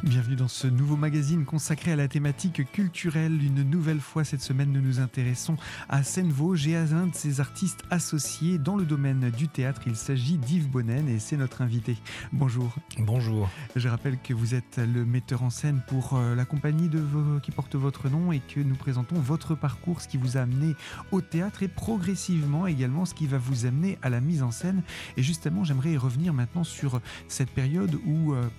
Bienvenue dans ce nouveau magazine consacré à la thématique culturelle. Une nouvelle fois cette semaine, nous nous intéressons à Seine-Vosges et à un de ses artistes associés dans le domaine du théâtre. Il s'agit d'Yves Bonnen et c'est notre invité. Bonjour. Bonjour. Je rappelle que vous êtes le metteur en scène pour la compagnie qui porte votre nom et que nous présentons votre parcours, ce qui vous a amené au théâtre et progressivement également ce qui va vous amener à la mise en scène. Et justement, j'aimerais revenir maintenant sur cette période où